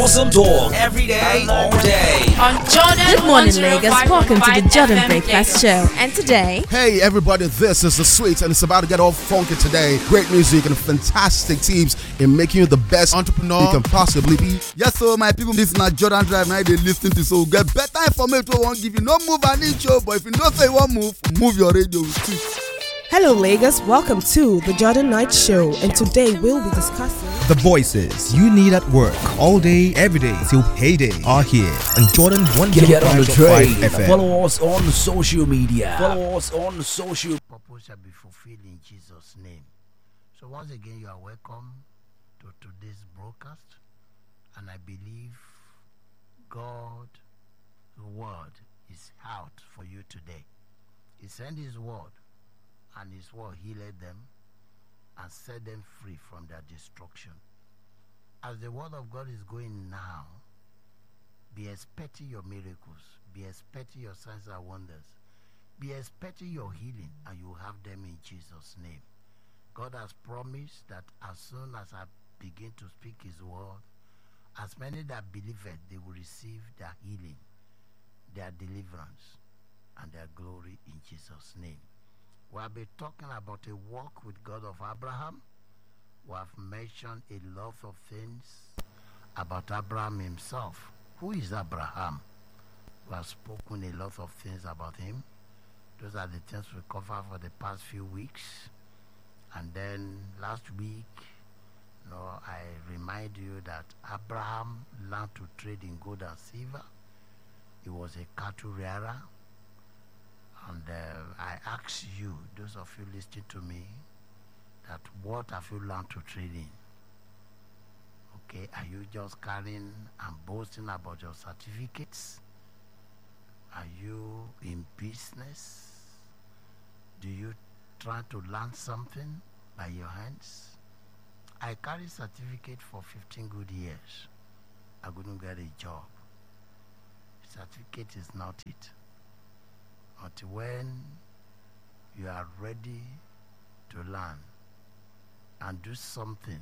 Awesome talk every day, all day. On Jordan. Good morning, Lagos. Welcome to the Jordan Breakfast Show. And today, hey everybody, this is The Sweets, and it's about to get all funky today. Great music and fantastic tips in making you the best entrepreneur you can possibly be. Yes, so my people, this is not Jordan Drive. Now they listen to, so get better information. We won't give you no move an inch, but if you don't say one move your radio with Sweets. Hello Lagos, welcome to the Jordan Night Show, and today we'll be discussing the voices you need at work all day, every day till payday are here on Jordan 105.5 FM. Follow us on social media. Purpose shall be fulfilled in Jesus' name. So once again, you are welcome to today's broadcast, and I believe God's word is out for you today. He sent His word, and His word healed them and set them free from their destruction. As the word of God is going now, be expecting your miracles, be expecting your signs and wonders, be expecting your healing, and you will have them in Jesus' name. God has promised that as soon as I begin to speak His word, as many that believe it, they will receive their healing, their deliverance, and their glory in Jesus' name. We have been talking about a walk with God of Abraham. We have mentioned a lot of things about Abraham himself. Who is Abraham? We have spoken a lot of things about him. Those are the things we covered for the past few weeks. And then last week, I remind you that Abraham learned to trade in gold and silver. He was a cattle rearer. And I ask you, those of you listening to me, that what have you learned to trade in? Okay, are you just carrying and boasting about your certificates? Are you in business? Do you try to learn something by your hands? I carry certificate for 15 good years. I couldn't get a job. Certificate is not it. Until when you are ready to learn and do something,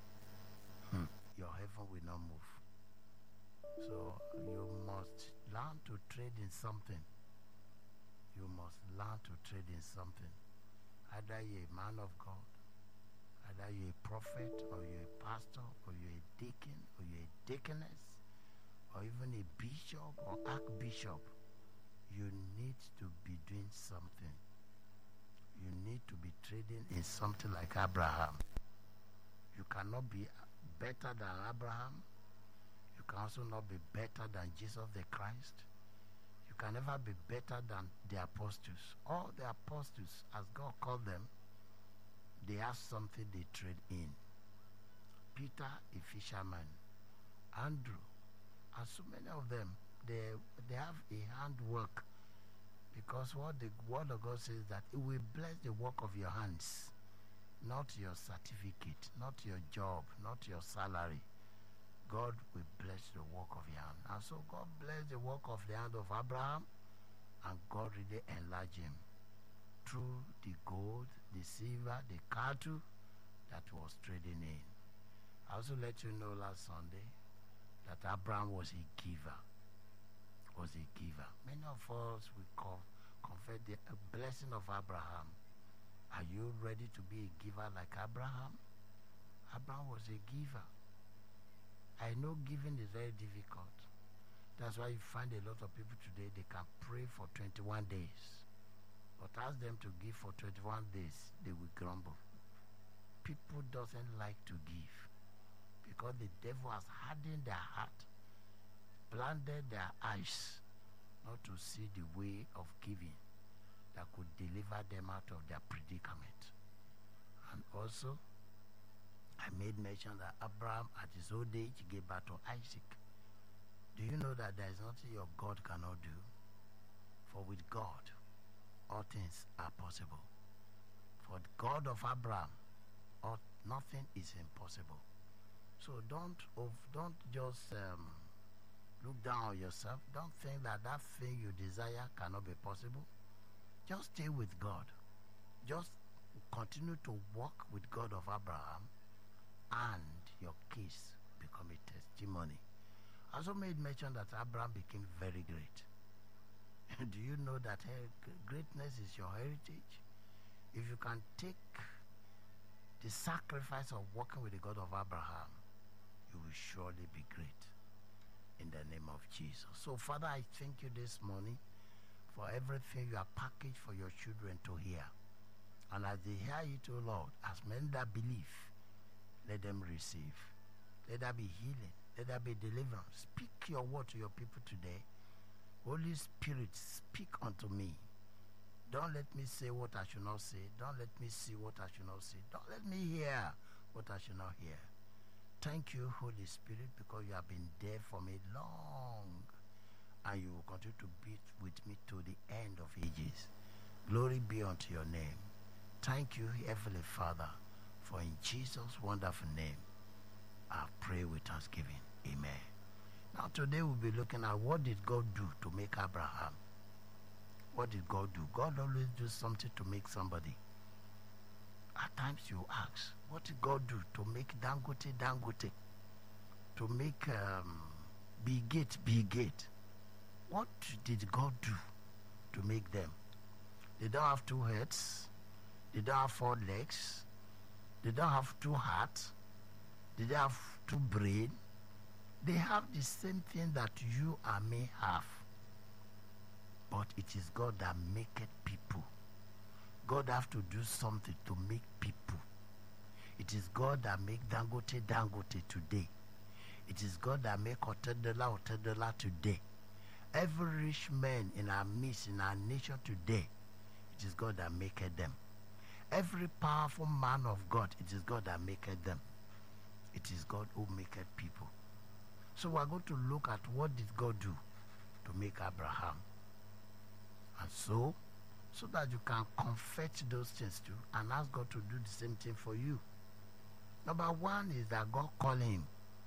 your heaven will not move. So you must learn to trade in something. You must learn to trade in something. Either you're a man of God, either you're a prophet, or you're a pastor, or you're a deacon, or you're a deaconess, or even a bishop or archbishop. You need to be doing something. You need to be trading in something like Abraham. You cannot be better than Abraham. You can also not be better than Jesus the Christ. You can never be better than the apostles. All the apostles, as God called them, they have something they trade in. Peter, a fisherman. Andrew, and so many of them, they have a handwork, because what the word of God says that it will bless the work of your hands, not your certificate, not your job, not your salary. God will bless the work of your hand. And so God blessed the work of the hand of Abraham, and God really enlarged him through the gold, the silver, the cattle that was trading in. I also let you know last Sunday that Abraham was a giver. Many of us will confess the blessing of Abraham. Are you ready to be a giver like Abraham? Abraham was a giver. I know giving is very difficult. That's why you find a lot of people today, they can pray for 21 days. But ask them to give for 21 days, they will grumble. People doesn't like to give because the devil has hardened their heart, blinded their eyes not to see the way of giving that could deliver them out of their predicament. And also, I made mention that Abraham at his old age gave birth to Isaac. Do you know that there is nothing your God cannot do? For with God, all things are possible. For the God of Abraham, nothing is impossible. So don't just look down on yourself. Don't think that thing you desire cannot be possible. Just stay with God. Just continue to walk with God of Abraham, and your case become a testimony. I also made mention that Abraham became very great. Do you know that greatness is your heritage? If you can take the sacrifice of walking with the God of Abraham, you will surely be great in the name of Jesus. So, Father, I thank you this morning for everything you have packaged for your children to hear. And as they hear it, O Lord, as many that believe, let them receive. Let there be healing. Let there be deliverance. Speak your word to your people today. Holy Spirit, speak unto me. Don't let me say what I should not say. Don't let me see what I should not see. Don't let me hear what I should not hear. Thank you, Holy Spirit, because you have been there for me long, and you will continue to be with me to the end of ages. Glory be unto your name. Thank you, Heavenly Father, for in Jesus' wonderful name, I pray with thanksgiving. Amen. Now today we'll be looking at what did God do to make Abraham. What did God do? God always do something to make somebody. At times you ask, what did God do to make Dangote? To make Bill Gates? What did God do to make them? They don't have two heads. They don't have 4 legs. They don't have 2 hearts. They don't have 2 brains. They have the same thing that you and me have. But it is God that maketh people. God have to do something to make people. It is God that make Dangote today. It is God that make Otedola today. Every rich man in our midst, in our nation today, it is God that maketh them. Every powerful man of God, it is God that maketh them. It is God who maketh people. So we are going to look at what did God do to make Abraham. And so that you can confess those things too and ask God to do the same thing for you. Number 1 is that God called him.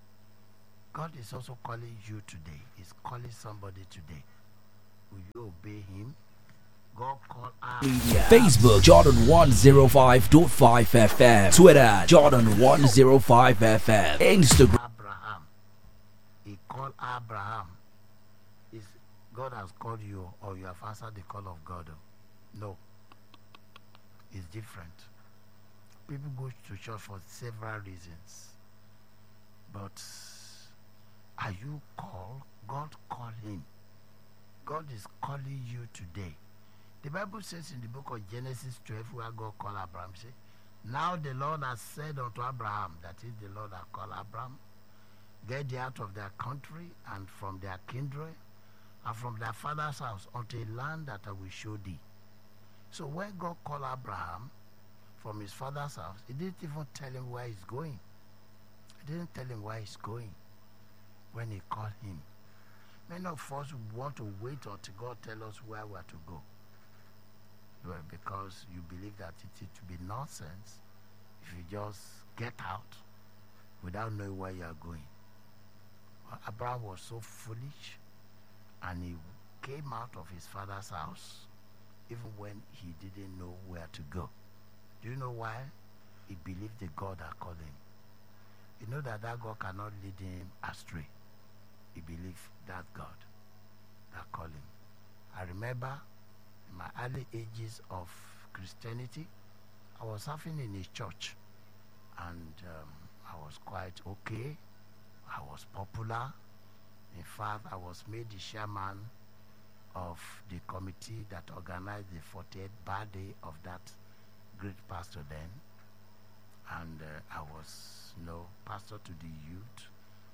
God is also calling you today. He's calling somebody today. Will you obey him? God called Facebook Jordan 105.5 FM. Twitter Jordan 105 FM. Instagram Abraham. He called Abraham. God has called you, or you have answered the call of God? No. It's different. People go to church for several reasons. But are you called? God called him. God is calling you today. The Bible says in the book of Genesis 12, where God called Abraham, say, now the Lord has said unto Abraham, that is the Lord that called Abraham, get thee out of their country and from their kindred and from their father's house unto a land that I will show thee. So when God called Abraham from his father's house, he didn't even tell him where he's going. He didn't tell him where he's going when he called him. Many of us want to wait until God tells us where we are to go. Well, because you believe that it will be nonsense if you just get out without knowing where you are going. Well, Abraham was so foolish, and he came out of his father's house even when he didn't know where to go. Do you know why? He believed the God that called him. You know that God cannot lead him astray. He believed that God that called him. I remember in my early ages of Christianity, I was serving in a church, and I was quite okay. I was popular. In fact, I was made the chairman of the committee that organized the 40th birthday of that great pastor then. And I was, pastor to the youth.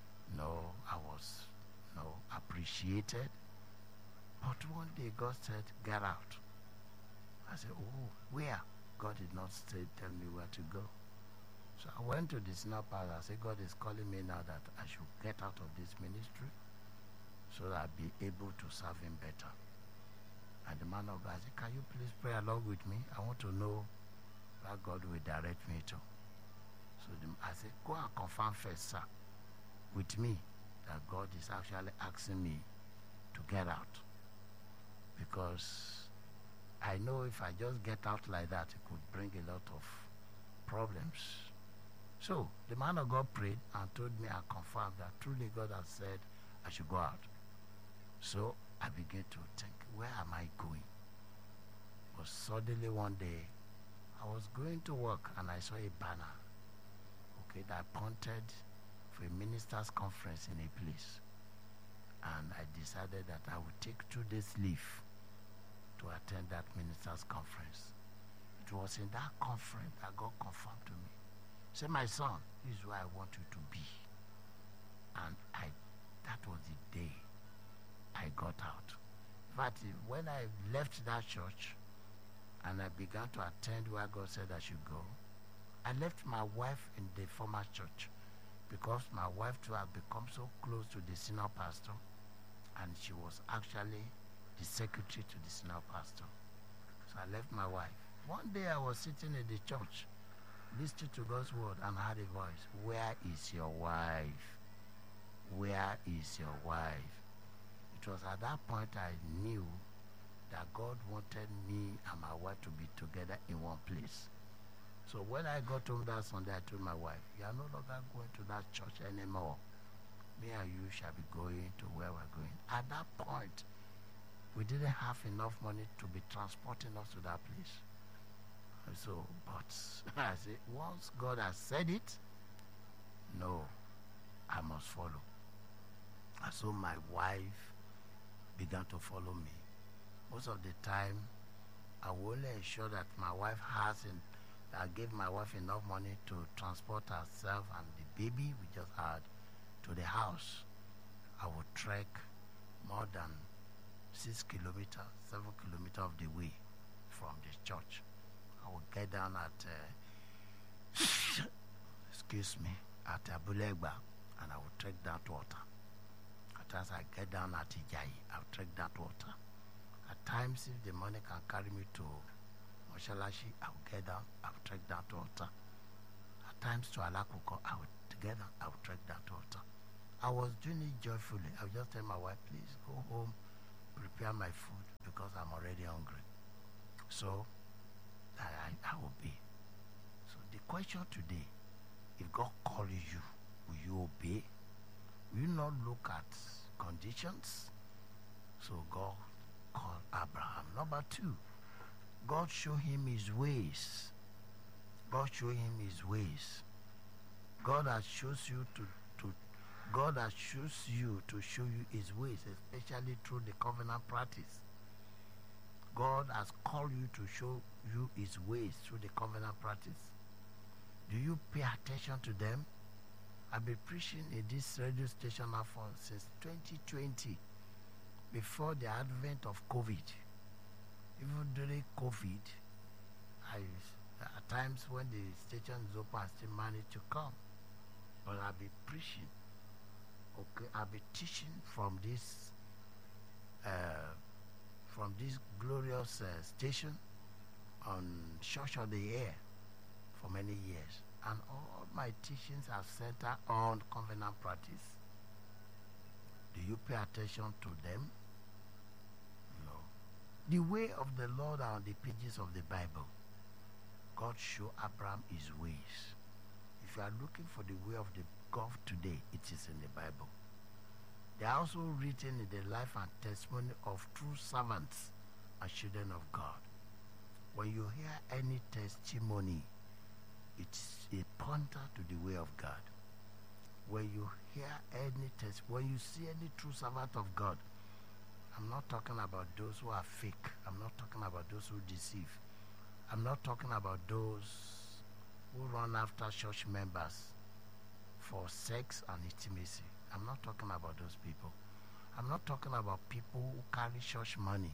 I was, appreciated. But one day God said, get out. I said, oh, where? God did not tell me where to go. So I went to the senior pastor. I said, God is calling me now that I should get out of this ministry so that I'll be able to serve him better. And the man of God said, can you please pray along with me? I want to know where God will direct me to. So I said, go and confirm first, sir, with me that God is actually asking me to get out. Because I know if I just get out like that, it could bring a lot of problems. So the man of God prayed and told me and confirmed that truly God has said I should go out. So I began to think, where am I going? But suddenly one day, I was going to work and I saw a banner, okay, that pointed for a ministers' conference in a place. And I decided that I would take 2 days leave to attend that ministers' conference. It was in that conference that God confirmed to me. Say, my son, this is where I want you to be. And that was the day I got out. In fact, when I left that church and I began to attend where God said I should go, I left my wife in the former church because my wife too had become so close to the senior pastor, and she was actually the secretary to the senior pastor. So I left my wife. One day I was sitting in the church listening to God's word and I heard a voice, where is your wife? Where is your wife? It was at that point I knew that God wanted me and my wife to be together in one place. So when I got home that Sunday, I told my wife, you are no longer going to that church anymore. Me and you shall be going to where we're going. At that point, we didn't have enough money to be transporting us to that place. And so, but I said, once God has said it, no, I must follow. And so my wife began to follow me. Most of the time, I will only ensure that my wife I gave my wife enough money to transport herself and the baby we just had to the house. I would trek more than 6 kilometers, 7 kilometers of the way from the church. I would get down at, at Abulegba, and I would trek down to water. At times I get down at Ijayi, I would trek down to water. At times, if the money can carry me to Moshalashi, I would get down, I would trek down to water. At times to Alakuko, I would trek down to water. I was doing it joyfully. I would just tell my wife, please go home, prepare my food because I'm already hungry. So I will be. So the question today, if God calls you, will you obey? Will you not look at conditions? So God called Abraham. Number 2, God showed him his ways. God showed him his ways. God has chosen you God has chosen you to show you his ways, especially through the covenant practice. God has called you to show you his ways through the covenant practice. Do you pay attention to them? I've been preaching in this radio station now since 2020, before the advent of COVID. Even during COVID, at times when the station is open, I still manage to come. But I'll be preaching. Okay, I'll be teaching from this glorious station on Church of the Air for many years. And all my teachings are centered on covenant practice. Do you pay attention to them? No. The way of the Lord are on the pages of the Bible. God showed Abraham his ways. If you are looking for the way of the God today, it is in the Bible. They are also written in the life and testimony of true servants and children of God. When you hear any testimony, it's a pointer to the way of God. When you hear any when you see any true servant of God, I'm not talking about those who are fake. I'm not talking about those who deceive. I'm not talking about those who run after church members for sex and intimacy. I'm not talking about those people. I'm not talking about people who carry church money,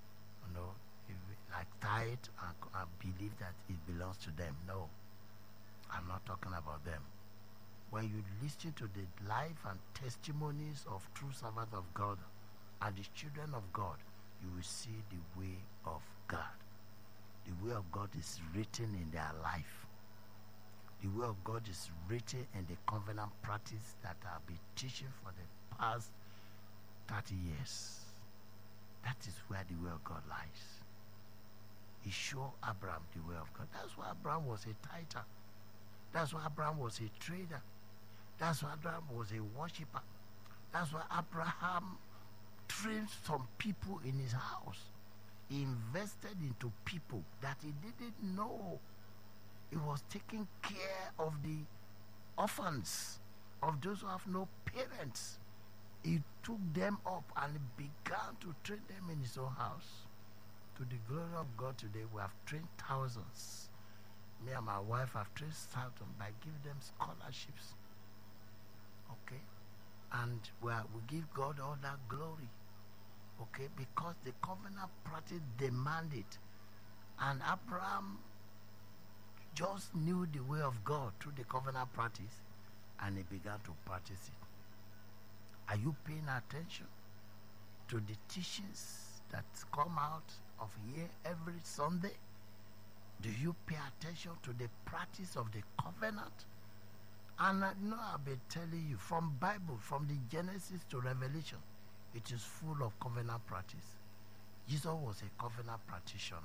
like tithe and believe that it belongs to them. No, I'm not talking about them. When you listen to the life and testimonies of true servants of God and the children of God, you will see the way of God. The way of God is written in their life. The way of God is written in the covenant practice that I've been teaching for the past 30 years. That is where the way of God lies. He showed Abraham the way of God. That's why Abraham was a tither. That's why Abraham was a trader. That's why Abraham was a worshiper. That's why Abraham trained some people in his house. He invested into people that he didn't know. He was taking care of the orphans, of those who have no parents. He took them up and began to train them in his own house. To the glory of God today, we have trained thousands. Me and my wife have trained thousands by giving them scholarships. Okay? And we give God all that glory. Okay? Because the covenant practice demanded. And Abraham just knew the way of God through the covenant practice, and he began to practice it. Are you paying attention to the teachings that come out of here every Sunday? Do you pay attention to the practice of the covenant? And I know I've been telling you, from Bible, from the Genesis to Revelation, it is full of covenant practice. Jesus was a covenant practitioner.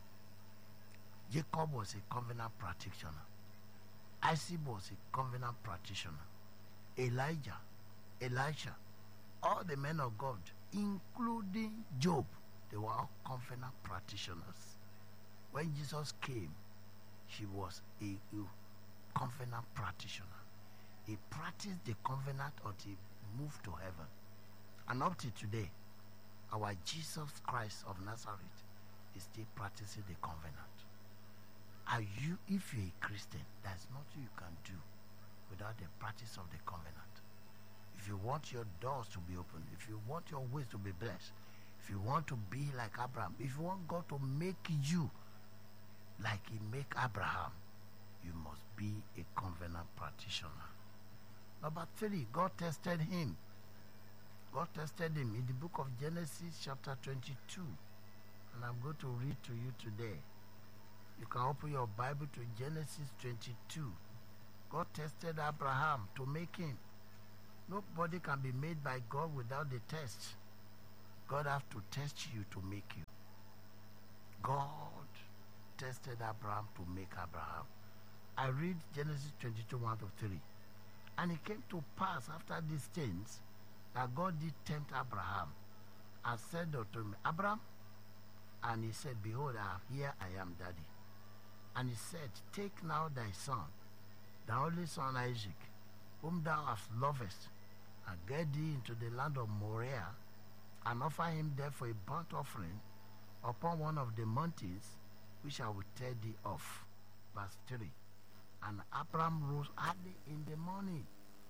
Jacob was a covenant practitioner. Isaac was a covenant practitioner. Elijah, Elisha, all the men of God, including Job, they were all covenant practitioners. When Jesus came, he was a covenant practitioner. He practiced the covenant until he moved to heaven. And up to today, our Jesus Christ of Nazareth is still practicing the covenant. Are you, if you're a Christian, there's nothing you can do without the practice of the covenant. If you want your doors to be open, if you want your ways to be blessed, if you want to be like Abraham, if you want God to make you like he made Abraham, you must be a covenant practitioner. Number 3, God tested him. God tested him in the book of Genesis chapter 22. And I'm going to read to you today. You can open your Bible to Genesis 22. God tested Abraham to make him. Nobody can be made by God without the test. God has to test you to make you. God tested Abraham to make Abraham. I read Genesis 22, 1 to 3. And it came to pass after these things that God did tempt Abraham and said unto him, Abraham, and he said, Behold, here I am, Daddy. And he said, Take now thy son, thy only son Isaac, whom thou hast lovest, and get thee into the land of Moriah, and offer him there for a burnt offering upon one of the mountains which I will tell thee of. Verse 3. And Abraham rose early in the morning.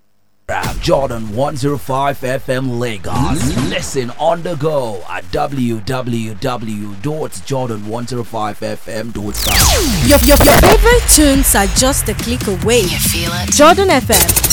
Jordan 105 FM Lagos. Listen on the go at www.jordan105fm.com. Your favorite tunes are just a click away. You feel it? Jordan FM.